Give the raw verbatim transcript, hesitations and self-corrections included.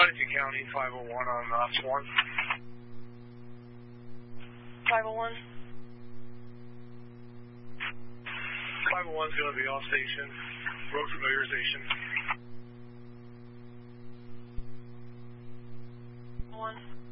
Huntington County, five oh one on Ops one. five oh one. five oh one's going to be off station. Road familiarization. One.